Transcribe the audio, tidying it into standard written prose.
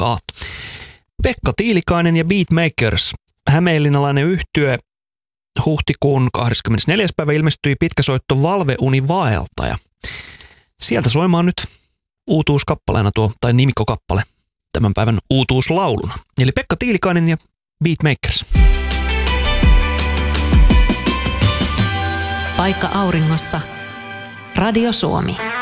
aikaa. Pekka Tiilikainen ja Beatmakers, hämeenlinnalainen yhtye, huhtikuun 24. päivä ilmestyi pitkäsoitto Valveuni vaeltaja. Sieltä soimaan nyt uutuuskappaleena tai nimikkokappale tämän päivän uutuuslauluna. Eli Pekka Tiilikainen ja Beatmakers. Paikka auringossa. Radio Suomi.